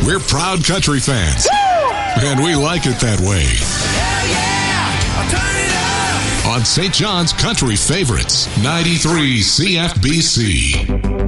We're proud country fans. Woo! And we like it that way. Hell yeah! Turn it up! On St. John's Country Favorites, 93 CFBC.